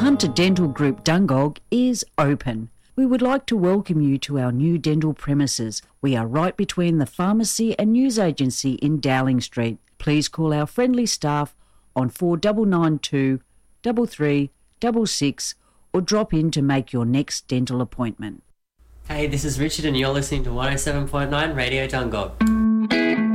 Hunter Dental Group Dungog is open. We would like to welcome you to our new dental premises. We are right between the pharmacy and news agency in Dowling Street. Please call our friendly staff on 4992 3366 or drop in to make your next dental appointment. Hey, this is Richard and you're listening to 107.9 Radio Dungog.